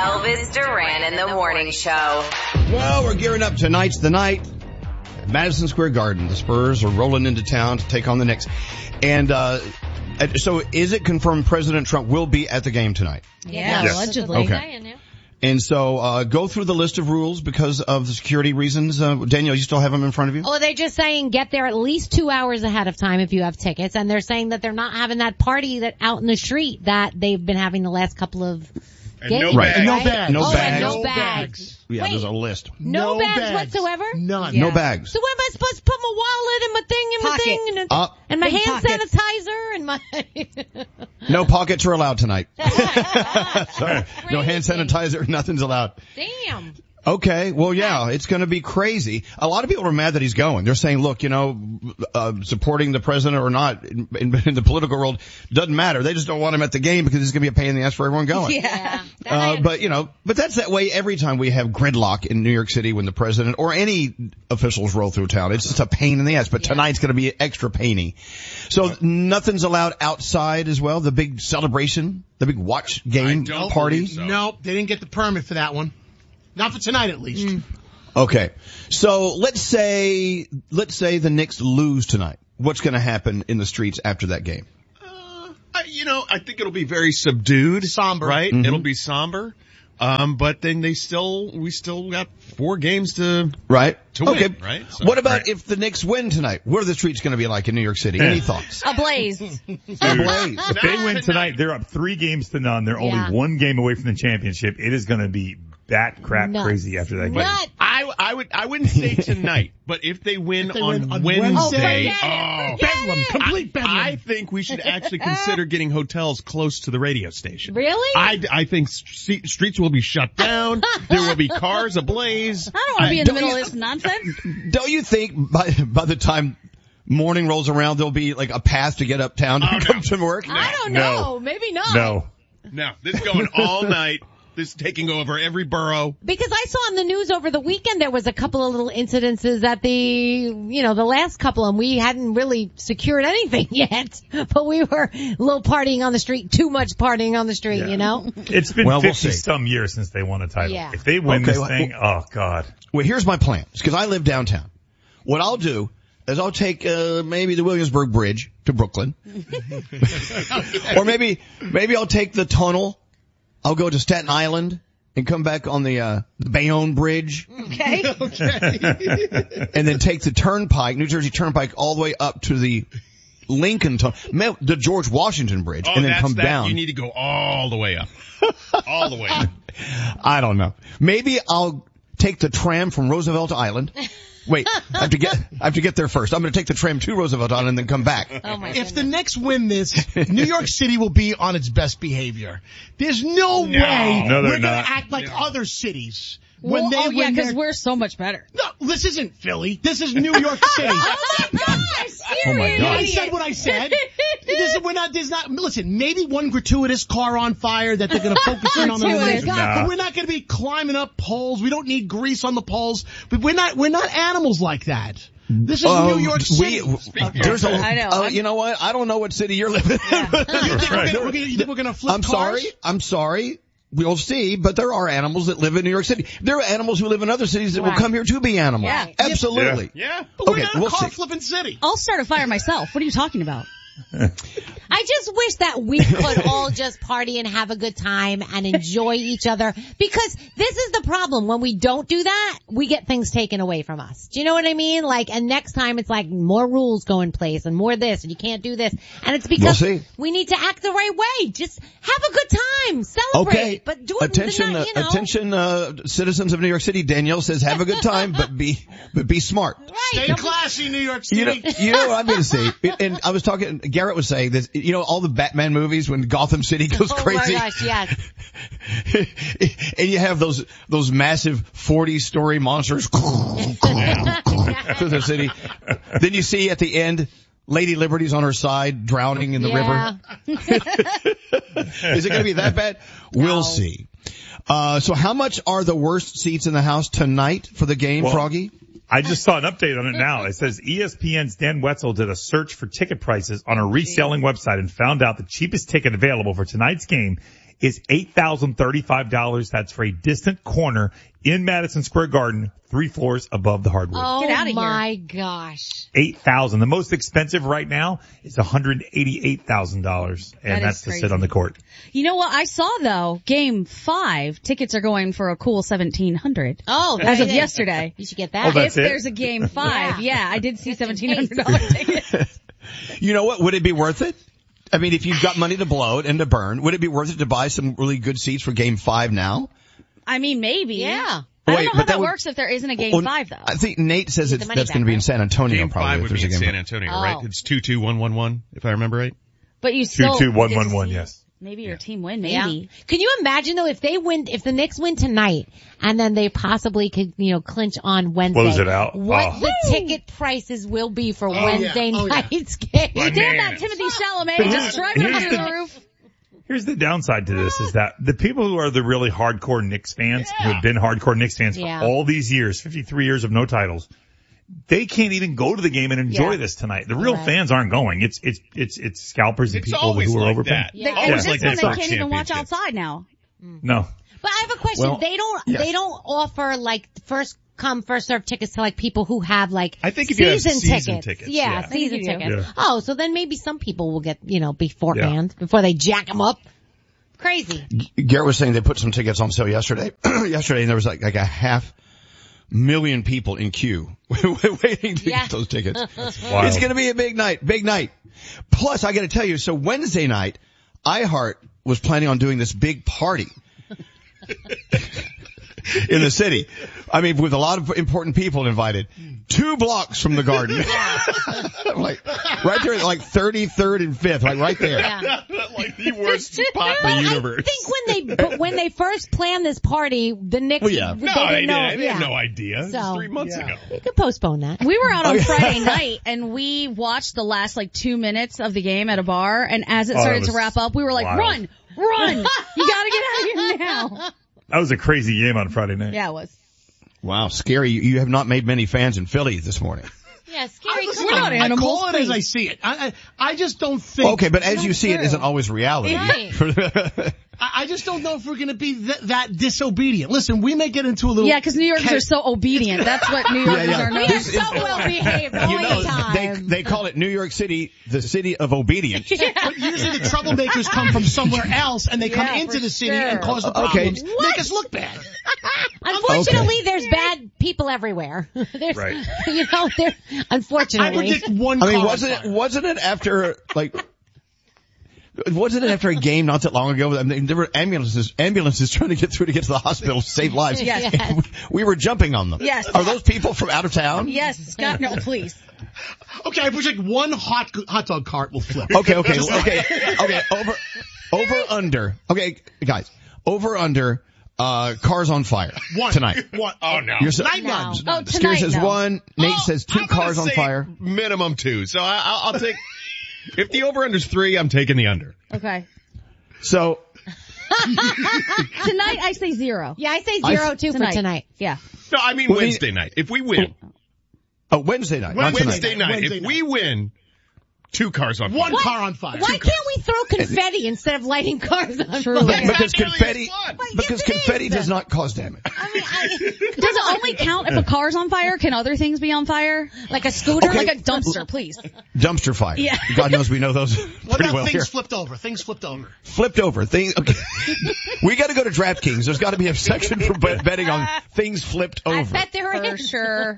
Elvis Duran in the Morning Show. Well, we're gearing up. Tonight's the night. Madison Square Garden. The Spurs are rolling into town to take on the Knicks. And so is it confirmed President Trump will be at the game tonight? Yeah, Yes. allegedly. Okay. And so go through the list of rules because of the security reasons. Danielle, you still have them in front of you? Oh, they're just saying get there at least 2 hours ahead of time if you have tickets. And they're saying that they're not having that party that out in the street that they've been having the last couple of games. Right. And no right? bags. No Oh, bags. and no No bags. Yeah, Wait. there's a list. No bags whatsoever? None. No bags. So where am I supposed to put my wallet and my thing and my Pocket. thing and my Big hand pockets. sanitizer and my... No pockets are allowed tonight. Sorry. No hand sanitizer. Nothing's allowed. Damn. Okay. Well, yeah, it's going to be crazy. A lot of people are mad that he's going. They're saying, look, supporting the president or not in the political world doesn't matter. They just don't want him at the game because it's going to be a pain in the ass for everyone going. Yeah. But that's that way every time we have gridlock in New York City when the president or any officials roll through town. It's just a pain in the ass. But tonight's going to be extra painy. So nothing's allowed outside as well. The big celebration, the big watch game party. So. Nope, they didn't get the permit for that one. Not for tonight, at least. Okay. So let's say the Knicks lose tonight. What's going to happen in the streets after that game? I think it'll be very subdued. Somber. Right? Mm-hmm. It'll be somber. But then we still got 4 games to Right. win, right? So, What about if the Knicks win tonight? What are the streets going to be like in New York City? Any thoughts? Ablaze. Ablaze. If they win tonight, they're up 3 games to none. They're Yeah. only 1 game away from the championship. It is going to be bat crap Nuts. crazy after that game. Nuts. I wouldn't say tonight, but if they win, If they on, win on Wednesday, Wednesday. Bedlam, complete bedlam. I think we should actually consider getting hotels close to the radio station. Really? I think streets will be shut down. There will be cars ablaze. I don't want to be in the middle of this nonsense. Don't you think by the time morning rolls around, there'll be like a path to get uptown to come to work? I don't No. know. Maybe not. No. No, this is going all night. This is taking over every borough. Because I saw on the news over the weekend there was a couple of little incidences at the last couple, and we hadn't really secured anything yet, but we were a little partying on the street, too much partying on the street, It's been Well, we'll 50 see. some years since they won a title. Yeah. If they win Okay, this well, thing, oh God. Well, here's my plan. Because I live downtown. What I'll do is I'll take maybe the Williamsburg Bridge to Brooklyn, or maybe I'll take the tunnel. I'll go to Staten Island and come back on the Bayonne Bridge. Okay. And then take the Turnpike, New Jersey Turnpike, all the way up to the Lincoln Tunnel, the George Washington Bridge, and then that's come that. down. You need to go all the way up. All the way up. I don't know. Maybe I'll take the tram from Roosevelt Island. Wait, I have to get there first. I'm going to take the tram to Roosevelt Island and then come back. Oh my If the goodness. Knicks win this, New York City will be on its best behavior. There's no way No, they're we're going not. to act like other cities. Well, When they win because their- we're so much better. No, this isn't Philly. This is New York City. Oh my gosh, Oh my serious. God. I said what I said. Listen, maybe one gratuitous car on fire that they're going to focus in on the Gratuitous. news. Nah. But we're not going to be climbing up poles. We don't need grease on the poles. But we're not animals like that. This is New York City. There's a, I know. you know what? I don't know what city you're living in. You think we're going to flip cars? I'm sorry. We'll see, but there are animals that live in New York City. There are animals who live in other cities that will Right. come here to be animals. Yeah. Absolutely. Yeah. But we're Okay, not a we'll car see. flipping city. I'll start a fire myself. What are you talking about? I just wish that we could all just party and have a good time and enjoy each other, because this is the problem. When we don't do that, we get things taken away from us. Do you know what I mean? And next time it's like more rules go in place and more this and you can't do this. And it's because We'll see. we need to act the right way. Just have a good time. Celebrate. Okay. But do it Attention, not, attention, citizens of New York City. Danielle says have a good time, but be smart. Right. Stay Don't- classy, New York You City. know what I'm going to say? And I was talking, Garrett was saying this, all the Batman movies when Gotham City goes Oh crazy. my gosh, yes. And you have those massive 40-story monsters through the city. Then you see at the end, Lady Liberty's on her side, drowning in the river. Is it going to be that bad? We'll see. So how much are the worst seats in the house tonight for the game, Well, Froggy? I just saw an update on it now. It says ESPN's Dan Wetzel did a search for ticket prices on a reselling website and found out the cheapest ticket available for tonight's game is $8,035. That's for a distant corner in Madison Square Garden, 3 floors above the hardwood. Oh Get outta here. my gosh. $8,000. The most expensive right now is $188,000, and that's to crazy. sit on the court. You know what I saw though? Game 5 tickets are going for a cool $1,700. Oh, As there of it is. yesterday. You should get Oh, that. that's If it? there's a game 5, Yeah. I did see Just in $1,700 tickets. You know what? Would it be worth it? I mean, if you've got money to blow and to burn, would it be worth it to buy some really good seats for Game 5 now? I mean, maybe. Yeah. I Wait, don't know but how that that would- works if there isn't a game Well, 5 though. I think Nate says Get it's, the money that's going to back, be in right? San Antonio Game probably. 5 if would there's be a in game San five. Antonio, Oh. right? It's 2-2-1-1-1, if I remember right. But you still 2-2-1-1-1, yes. Maybe your team win, Yeah. maybe. Can you imagine though if they win, if the Knicks win tonight and then they possibly could, clinch on Wednesday. Close it out. What Oh. the ticket prices will be for Wednesday yeah. Oh, yeah. night's game. You did that Timothy Chalamet just driving here's under the- the roof. Here's the downside to this is that the people who are the really hardcore Knicks fans, who have been hardcore Knicks fans Yeah. for all these years, 53 years of no titles, they can't even go to the game and enjoy Yeah. this tonight. The real Right. fans aren't going. It's scalpers and It's people always who are like overpaying. that. Yeah. And Yeah. this Like one that they Fox can't even watch championship. outside now. No. But I have a question. Well, they don't offer like first come first serve tickets to like people who have like I think if you have season season tickets, Yeah, yeah. season I think you do. tickets. Yeah. Oh, so then maybe some people will get, beforehand before they jack them up. Crazy. Garrett was saying they put some tickets on sale yesterday. Yesterday, and there was like a 500,000 people in queue waiting to Yeah. get those tickets. Wild. It's going to be a big night, big night. Plus, I got to tell you, so Wednesday night, iHeart was planning on doing this big party in the city. I mean, with a lot of important people invited. 2 blocks from the Garden. Like, right there, like 33rd and 5th, like right there. Yeah. Like the worst spot in the universe. I think when they first planned this party, the Knicks, Well, yeah. they No, didn't they know. didn't. They had no idea. It was So, 3 months yeah. ago. You could postpone that. We were out on Friday night and we watched the last 2 minutes of the game at a bar, and as it Oh, started that to was wrap up, we were like, wild. run! You gotta get out of here now. That was a crazy game on Friday night. Yeah, it was. Wow, scary. You have not made many fans in Philly this morning. Yeah, scary. Listen, Come not on. I animals, call it as please. I see it. I just don't think. Okay, but as Not you see it true. isn't always reality. Right. I just don't know if we're going to be that disobedient. Listen, we may get into a little. Yeah, because New Yorkers are so obedient. That's what New Yorkers yeah. are known We are for. so well behaved all the time. they call it New York City, the city of obedience. But usually the troublemakers come from somewhere else and they come Yeah, into for the city sure. and cause the Okay. problems. Make us look bad. Unfortunately, there's bad people everywhere. There's, Right. there. I Unfortunately, predict one I mean, car wasn't fire. it after a game not that long ago? I mean, there were ambulances trying to get through to get to the hospital to save lives. Yes. Yes. We were jumping on them. Yes. Are those people from out of town? Yes, Scott, no, please. Okay, I predict one hot dog cart will flip. Okay. Over under. Okay, guys. Over under, cars on fire. One. Tonight. One. Oh, no. You're so- Night No. runs. Oh, Scary tonight, says no. 1. Nate says 2 I'm gonna cars on say fire. Minimum 2. So I'll take, if the over-under's 3, I'm taking the under. Okay. So, Tonight, I say 0. yeah, I say 0-2 for tonight. Yeah. No, I mean Well, Wednesday night. If we win, Wednesday night. Not tonight. Wednesday night. Wednesday If night. we win, 2 cars on One fire. car on fire. Why can't we throw confetti instead of lighting cars on Truly. fire? Because Not nearly confetti, as fun. because Yes, it confetti is. does not cause damage. I mean, Does it only count if a car's on fire? Can other things be on fire? like a scooter? Okay. Like a dumpster, please. Dumpster fire. Yeah. God knows we know those What pretty about well things here. flipped over? Things flipped over. Flipped over. Things, okay. We gotta go to DraftKings. There's gotta be a section for betting on things flipped over. I bet there For is. sure.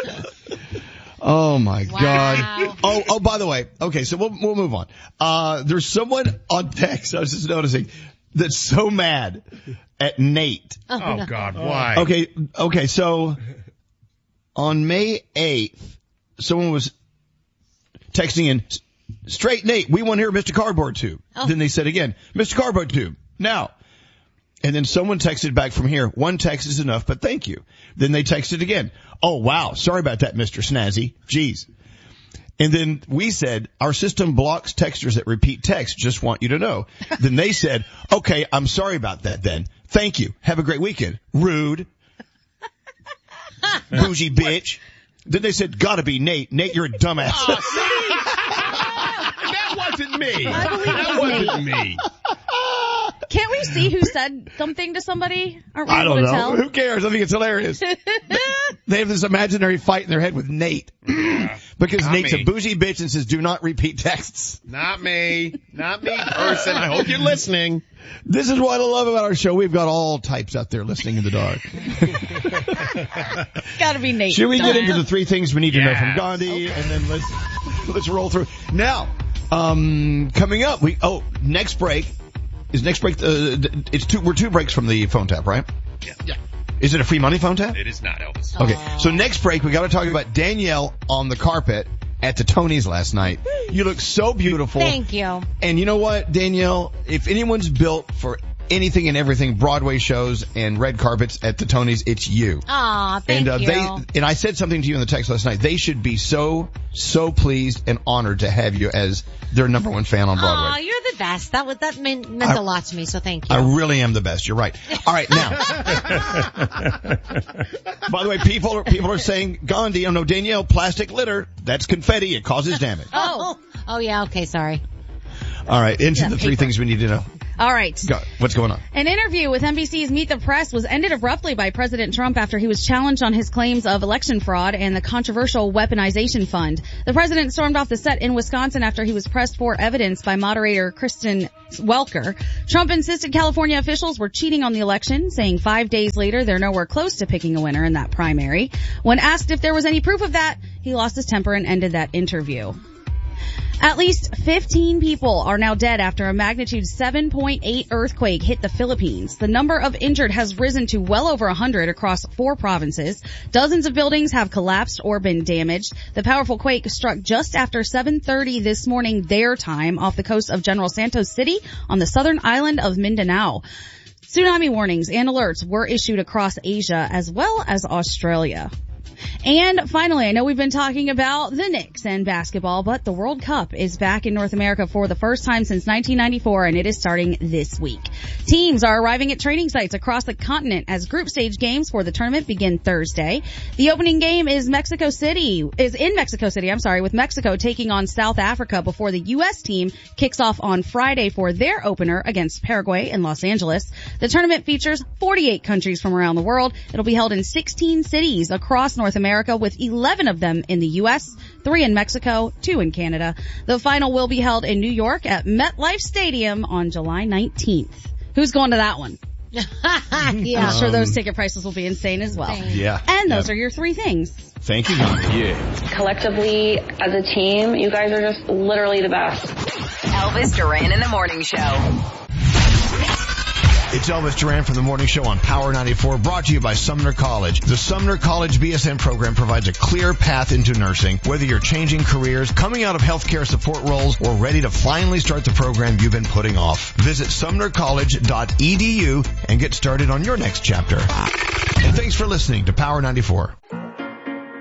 Oh my Wow. God. Oh, by the way. Okay, so we'll move on. There's someone on text, I was just noticing, that's so mad at Nate. Oh, God, why? Okay, so on May 8th, someone was texting in, straight Nate, we want to hear Mr. Cardboard Tube. Then they said again, Mr. Cardboard Tube, now. And then someone texted back from here, 1 text is enough, but thank you. Then they texted again, oh wow, sorry about that, Mr. Snazzy, jeez. And then we said, our system blocks texters that repeat text, just want you to know. Then they said, okay, I'm sorry about that then. Thank you. Have a great weekend. Rude. Bougie bitch. Then they said, gotta be Nate. Nate, you're a dumbass. That wasn't me. That wasn't me. Can't we see who said something to somebody? Aren't we I able don't to know. tell? Who cares? I think it's hilarious. They have this imaginary fight in their head with Nate. Because Not Nate's me. a bougie bitch and says, do not repeat texts. Not me, person. I hope you're listening. This is what I love about our show. We've got all types out there listening in the dark. Gotta be Nate. Should we get into the 3 things we need to know from Yes. Gandhi? And then let's roll through. Now, coming up, next break. Is next break, we're 2 breaks from the phone tap, right? Yeah. Is it a free money phone tap? It is not, Elvis. Okay, so next break, we got to talk about Danielle on the carpet at the Tonys last night. You look so beautiful. Thank you. And you know what, Danielle? If anyone's built for anything and everything, Broadway shows and red carpets at the Tonys, it's you. Aw, thank you. And I said something to you in the text last night. They should be so pleased and honored to have you as their number 1 fan on Broadway. Aw, you're the best. That meant a lot to me, so thank you. I really am the best. You're right. All right, now. By the way, people are saying, Gandhi, oh no, Danielle, plastic litter. That's confetti. It causes damage. Oh, yeah, okay, sorry. All right, into the 3 things we need to know. All right. What's going on? An interview with NBC's Meet the Press was ended abruptly by President Trump after he was challenged on his claims of election fraud and the controversial weaponization fund. The president stormed off the set in Wisconsin after he was pressed for evidence by moderator Kristen Welker. Trump insisted California officials were cheating on the election, saying 5 days later they're nowhere close to picking a winner in that primary. When asked if there was any proof of that, he lost his temper and ended that interview. At least 15 people are now dead after a magnitude 7.8 earthquake hit the Philippines. The number of injured has risen to well over 100 across 4 provinces. Dozens of buildings have collapsed or been damaged. The powerful quake struck just after 7:30 this morning their time off the coast of General Santos City on the southern island of Mindanao. Tsunami warnings and alerts were issued across Asia as well as Australia. And finally, I know we've been talking about the Knicks and basketball, but the World Cup is back in North America for the first time since 1994, and it is starting this week. Teams are arriving at training sites across the continent as group stage games for the tournament begin Thursday. The opening game is in Mexico City, with Mexico taking on South Africa before the U.S. team kicks off on Friday for their opener against Paraguay in Los Angeles. The tournament features 48 countries from around the world. It'll be held in 16 cities across North America, with 11 of them in the U.S., 3 in Mexico, 2 in Canada. The final will be held in New York at MetLife Stadium on July 19th. Who's going to that one? Yeah. I'm sure those ticket prices will be insane as well. Yeah. And those are your 3 things. Thank you, Gandhi. Yeah. Collectively, as a team, you guys are just literally the best. Elvis Duran in the Morning Show. It's Elvis Duran from the Morning Show on Power 94, brought to you by Sumner College. The Sumner College BSN program provides a clear path into nursing, whether you're changing careers, coming out of healthcare support roles, or ready to finally start the program you've been putting off. Visit sumnercollege.edu and get started on your next chapter. And thanks for listening to Power 94.